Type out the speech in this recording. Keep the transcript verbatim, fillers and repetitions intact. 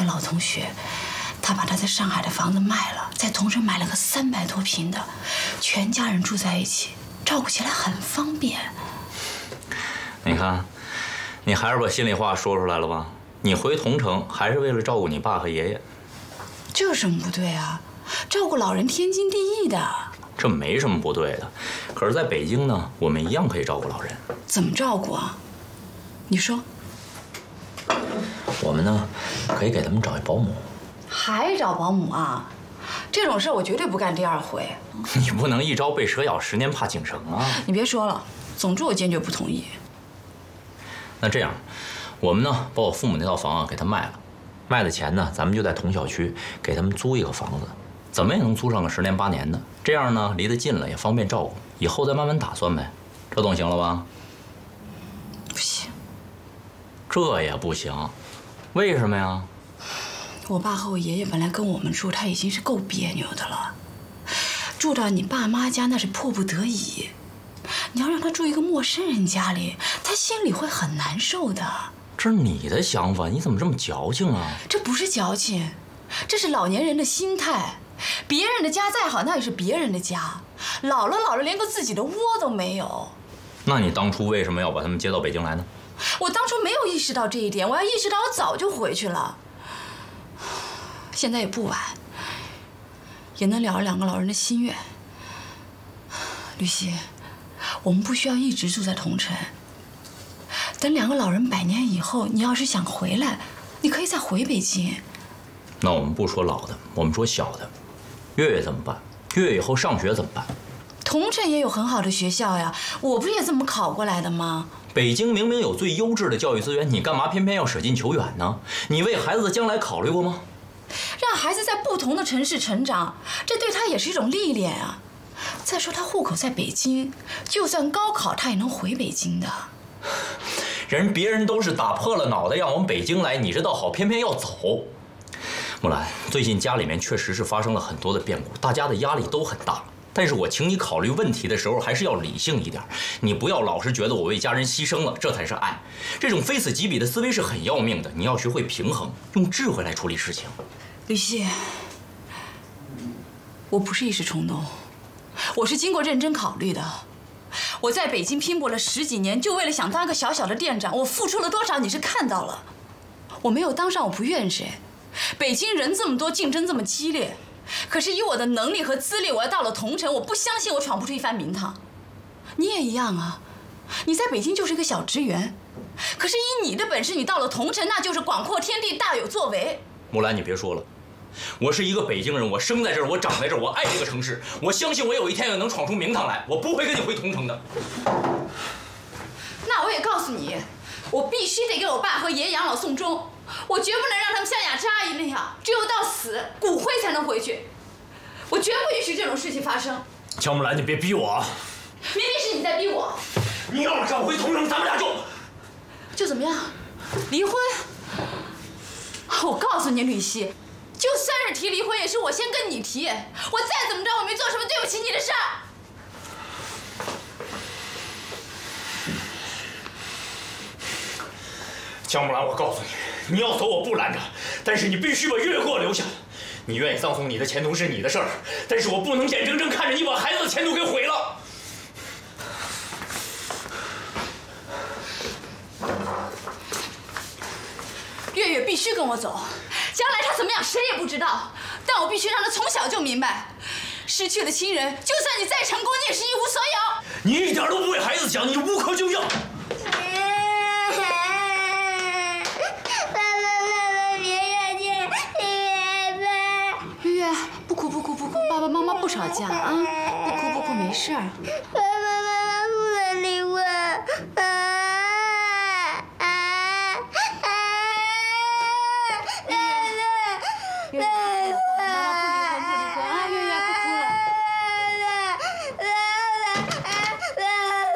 老同学，他把他在上海的房子卖了，在同城买了个三百多平的，全家人住在一起，照顾起来很方便。 你看，你还是把心里话说出来了吧？你回同城还是为了照顾你爸和爷爷。 这有什么不对啊？照顾老人天经地义的。 这没什么不对的，可是在北京呢，我们一样可以照顾老人。 怎么照顾啊？你说。 我们呢，可以给他们找一保姆。 还找保姆啊？这种事我绝对不干第二回。 你不能一朝被蛇咬，十年怕井绳啊！ 你别说了，总之我坚决不同意。 那这样，我们呢，把我父母那套房啊给他卖了，卖的钱呢，咱们就在同小区给他们租一个房子，怎么也能租上个十年八年的。这样呢，离得近了也方便照顾，以后再慢慢打算呗。这总行了吧？ 不行。 这也不行，为什么呀？ 我爸和我爷爷本来跟我们住，他已经是够别扭的了，住到你爸妈家那是迫不得已。你要让他住一个陌生人家里，他心里会很难受的。 这是你的想法，你怎么这么矫情啊？ 这不是矫情，这是老年人的心态。别人的家再好，那也是别人的家，老了老了连个自己的窝都没有。 那你当初为什么要把他们接到北京来呢？ 我当初没有意识到这一点，我要意识到我早就回去了。现在也不晚，也能了了两个老人的心愿。吕希，我们不需要一直住在同城。等两个老人百年以后，你要是想回来，你可以再回北京。 那我们不说老的，我们说小的。月月怎么办？月月以后上学怎么办？ 同城也有很好的学校呀，我不是也这么考过来的吗？ 北京明明有最优质的教育资源，你干嘛偏偏要舍近求远呢？你为孩子的将来考虑过吗？ 让孩子在不同的城市成长，这对他也是一种历练啊。再说他户口在北京，就算高考他也能回北京的。 人别人都是打破了脑袋让往北京来，你这倒好，偏偏要走。木兰，最近家里面确实是发生了很多的变故，大家的压力都很大。但是我请你考虑问题的时候还是要理性一点，你不要老是觉得我为家人牺牲了，这才是爱。这种非此即彼的思维是很要命的，你要学会平衡，用智慧来处理事情。 吕希，我不是一时冲动，我是经过认真考虑的。我在北京拼搏了十几年，就为了想当个小小的店长，我付出了多少你是看到了。我没有当上我不怨谁，北京人这么多，竞争这么激烈，可是以我的能力和资历，我要到了同城，我不相信我闯不出一番名堂。你也一样啊，你在北京就是一个小职员，可是以你的本事，你到了同城那就是广阔天地，大有作为。 木兰，你别说了，我是一个北京人，我生在这儿，我长在这儿，我爱这个城市，我相信我有一天也能闯出名堂来，我不会跟你回同城的。 那我也告诉你，我必须得给我爸和爷爷养老送终，我绝不能让他们像雅扎一那样，只有到死骨灰才能回去，我绝不允许这种事情发生。 乔木兰，你别逼我啊！ 明明是你在逼我。 你要是让我回同城，咱们俩就就怎么样？离婚？我告诉你，吕希，就算是提离婚，也是我先跟你提。我再怎么着，我没做什么对不起你的事儿。 江木兰，我告诉你，你要走我不拦着，但是你必须把月月给我留下。你愿意葬送你的前途是你的事儿，但是我不能眼睁睁看着你把孩子的前途给毁了。 月月必须跟我走，将来他怎么样谁也不知道，但我必须让他从小就明白，失去了亲人，就算你再成功，你也是一无所有。 你一点都不为孩子想，你无可救药。爸爸妈妈不吵架啊，不哭不哭，没事儿。 爸爸妈妈不能离婚。啊啊啊！奶奶，奶奶。